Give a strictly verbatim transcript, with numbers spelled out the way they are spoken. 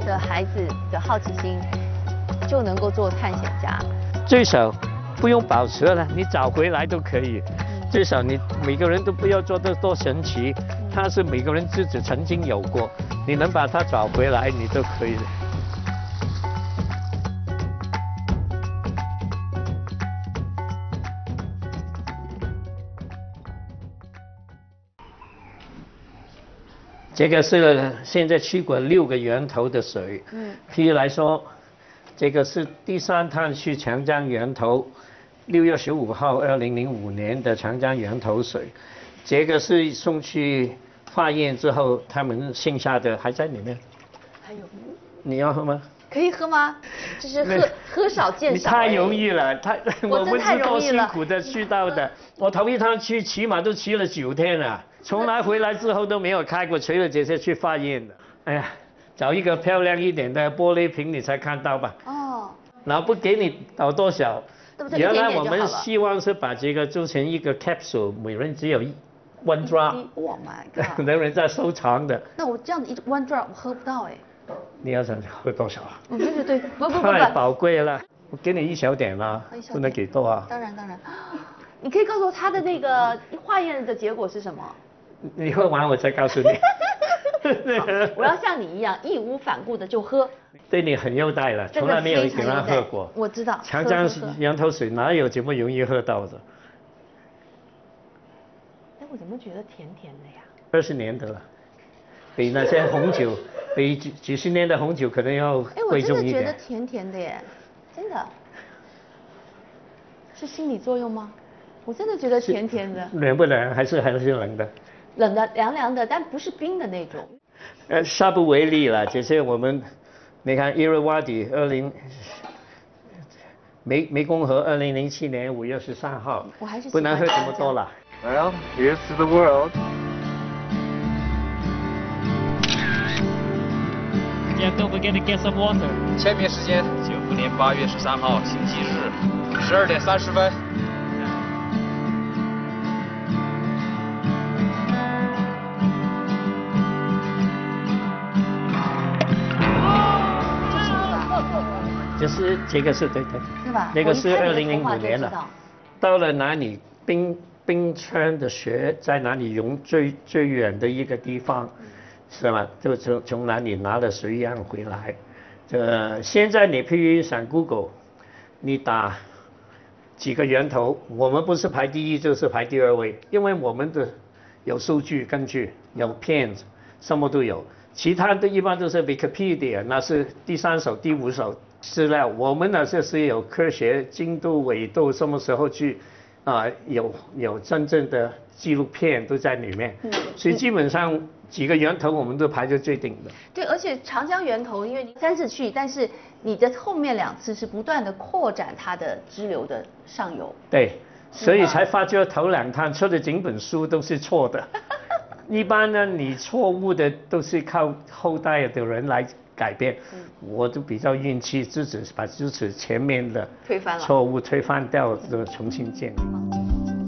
的孩子的好奇心，就能够做探险家。 最少不用保持了，你找回来都可以。至少你每个人都不要做得多神奇，它是每个人自己曾经有过，你能把它找回来，你都可以。这个是现在去过六个源头的水，嗯，譬如来说，这个是第三趟去长江源头。六月十五号，二零零五年的长江源头水，这个是送去化验之后，他们剩下的还在里面。 还有？ 你要喝吗？ 可以喝吗？就是喝喝少见少。 你太容易了，太我们是多辛苦的去到的。我头一趟去，起码都骑了九天了，从来回来之后都没有开过，除了这些去化验的。哎呀，找一个漂亮一点的玻璃瓶你才看到吧。哦。然后不给你倒多少。原来我们希望是把这个做成一个 capsule， 每人只有一 one drop。 Oh my god！ 很多人在收藏的。 那我这样子一 one drop 我喝不到哎。 你要想喝多少啊？ 对对对，不不不不， 太宝贵了，我给你一小点啦，不能给多啊。 当然当然，你可以告诉我他的那个化验的结果是什么？ 你喝完我再告诉你。 我要像你一样义无反顾的就喝。 对你很优待了，从来没有给人喝过。 我知道。 长江源头水哪有这么容易喝到的？ 哎，我怎么觉得甜甜的呀？ 二十年的了，比那些红酒，比几几十年的红酒可能要贵重一点。 哎，我真的觉得甜甜的耶，真的。是心理作用吗？我真的觉得甜甜的。 冷不冷？还是还是冷的？ 冷的，凉凉的，但不是冰的那种。 呃，下不为例了，这些我们，你看伊瑞瓦底二零，湄湄公河二零零七年五月十三号， 我还是不能喝这么多了。 Well, here's to the world. Yeah, don't forget to get some water. 签名时间：九五年八月十三号，星期日，十二点三十分。 就是这个是对对， 是吧？ 那个是二零零五年了。到了哪里冰冰川的雪在哪里融最最远的一个地方，是吧？就从从哪里拿了水样回来。这现在你譬如上 Google， 你打几个源头，我们不是排第一就是排第二位，因为我们的有数据根据，有片子，什么都有。其他的一般都是 Wikipedia， 那是第三手、第五手资料。我们呢就是有科学精度、纬度，什么时候去啊、呃？有有真正的纪录片都在里面。嗯。所以基本上几个源头我们都排在最顶的。 对，而且长江源头，因为你三次去，但是你的后面两次是不断的扩展它的支流的上游。 对，所以才发觉头两趟出的整本书都是错的。一般呢，你错误的都是靠后代的人来改变。嗯、我都比较运气，自己把自己前面的推翻了， 错误推翻掉，就重新建。嗯